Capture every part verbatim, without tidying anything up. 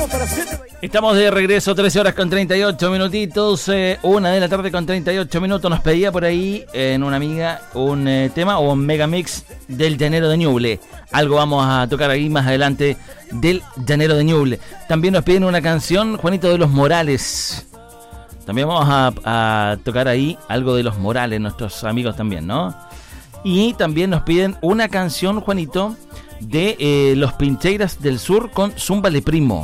Estamos de regreso, trece horas con treinta y ocho minutitos, eh, una de la tarde con treinta y ocho minutos. Nos pedía por ahí en una amiga un eh, tema o un megamix del Llanero de Ñuble. Algo vamos a tocar ahí más adelante del Llanero de Ñuble. También nos piden una canción, Juanito, de Los Morales. También vamos a, a tocar ahí algo de Los Morales, nuestros amigos también, ¿no? Y también nos piden una canción, Juanito, de eh, Los Pincheiras del Sur con Zúmbale Primo.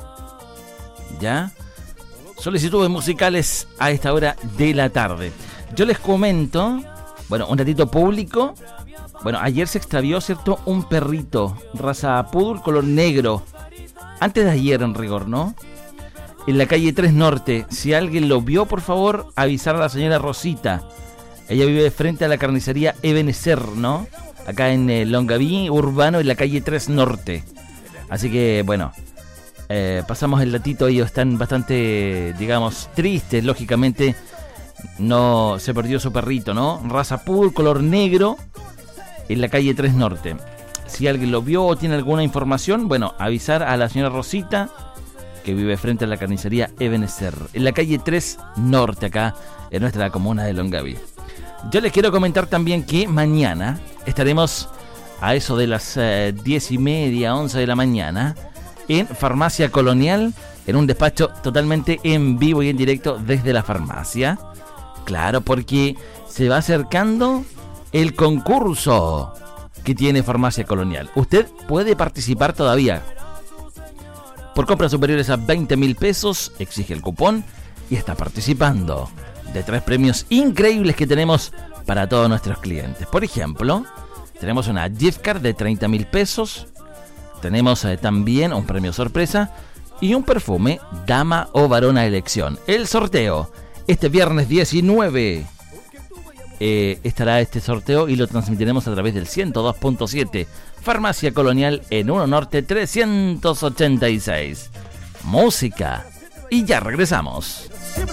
¿Ya? Solicitudes musicales a esta hora de la tarde. Yo les comento, bueno, un ratito público. Bueno, ayer se extravió, ¿cierto? Un perrito, raza poodle, color negro. Antes de ayer, en rigor, ¿no? En la calle tres Norte. Si alguien lo vio, por favor, avisar a la señora Rosita. Ella vive frente a la carnicería Ebenezer, ¿no? Acá en eh, Longaví, urbano, en la calle tres Norte. Así que, bueno... Eh, pasamos el datito, ellos están bastante, digamos, tristes, lógicamente. No se perdió su perrito, ¿no? Raza poodle, color negro, en la calle tres Norte. Si alguien lo vio o tiene alguna información, bueno, avisar a la señora Rosita, que vive frente a la carnicería Ebenezer, en la calle tres Norte, acá en nuestra comuna de Longaví. Yo les quiero comentar también que mañana estaremos a eso de las eh, diez y media, once de la mañana, en Farmacia Colonial, en un despacho totalmente en vivo y en directo desde la farmacia. Claro, porque se va acercando el concurso que tiene Farmacia Colonial. Usted puede participar todavía. Por compras superiores a veinte mil pesos, exige el cupón y está participando de tres premios increíbles que tenemos para todos nuestros clientes. Por ejemplo, tenemos una gift card de treinta mil pesos. Tenemos eh, también un premio sorpresa y un perfume dama o varón a elección. El sorteo este viernes diecinueve eh, estará este sorteo y lo transmitiremos a través del ciento dos punto siete Farmacia Colonial en uno Norte trescientos ochenta y seis. Música y ya regresamos.